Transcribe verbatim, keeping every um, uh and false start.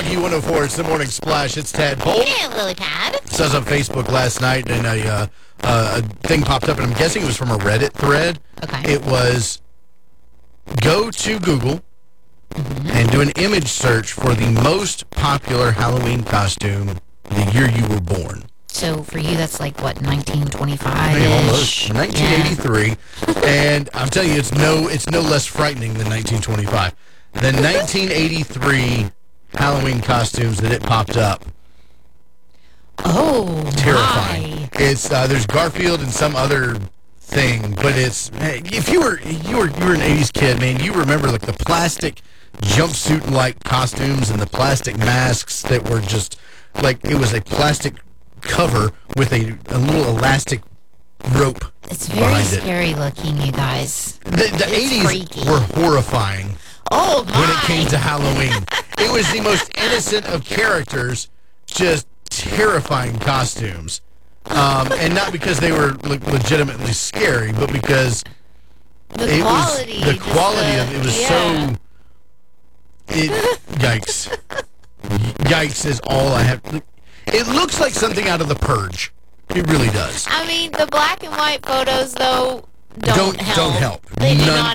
Froggy one oh four. It's the Morning Splash. It's Tadpole. Hey, Lily Pad. So I was on Facebook last night, and a, uh, uh, a thing popped up, and I'm guessing it was from a Reddit thread. Okay. It was, go to Google mm-hmm. and do an image search for the most popular Halloween costume the year you were born. So for you, that's like, what, nineteen twenty-five? Hey, almost. nineteen eighty-three. Yeah. And I'm telling you, it's no, it's no less frightening than nineteen twenty-five. The nineteen eighty-three Halloween costumes that it popped up. Oh, terrifying. My. It's uh, there's Garfield and some other thing, but it's if you were you were you were an eighties kid, man, you remember like the plastic jumpsuit like costumes and the plastic masks that were just like it was a plastic cover with a, a little elastic rope. It's very scary it. looking, you guys. The, the eighties freaky. Were horrifying. Oh my. When it came to Halloween, it was the most innocent of characters, just terrifying costumes, um, and not because they were like, legitimately scary, but because the it quality, was the quality the, of it was yeah. so. It, yikes! Yikes is all I have. It looks like something out of The Purge. It really does. I mean, the black and white photos, though, don't, don't help. Don't help. They do None, not